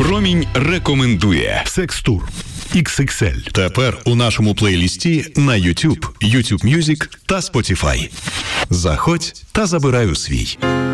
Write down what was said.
Промінь рекомендує Секс-тур XXL. Тепер у нашому плейлісті на YouTube, YouTube Music та Spotify. Заходь та забирай у свій.